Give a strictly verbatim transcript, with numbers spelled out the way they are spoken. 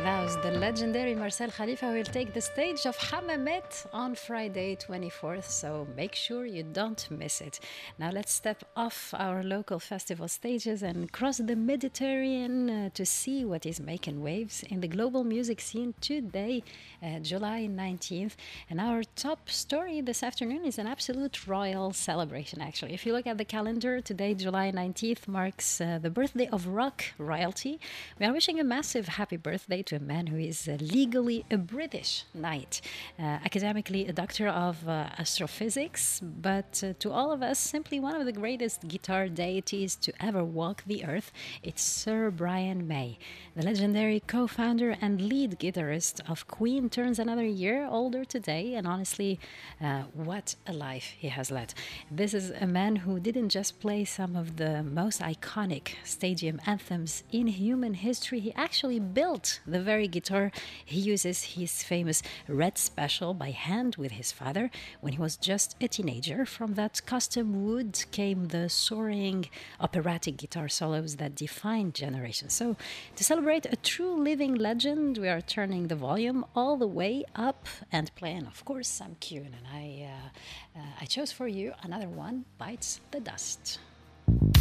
That was the legendary Marcel Khalifa who will take the stage of Hammamet on Friday twenty-fourth, so make sure you don't miss it. Now let's step off our local festival stages and cross the Mediterranean uh, to see what is making waves in the global music scene today, uh, July nineteenth. And our top story this afternoon is an absolute royal celebration, actually. If you look at the calendar, today, July nineteenth, marks uh, the birthday of rock royalty. We are wishing a massive happy birthday to a man who is uh, legally a British knight, uh, academically a doctor of uh, astrophysics, but uh, to all of us, simply one of the greatest guitar deities to ever walk the earth. It's Sir Brian May. The legendary co-founder and lead guitarist of Queen turns another year older today, and honestly, uh, what a life he has led. This is a man who didn't just play some of the most iconic stadium anthems in human history, he actually built the very guitar he uses, his famous Red Special, by hand with his father when he was just a teenager. From that custom wood came the soaring operatic guitar solos that defined generations. So, to celebrate a true living legend, we are turning the volume all the way up and playing, of course, some Kyun. And I, uh, uh, I chose for you another one, Bites the Dust.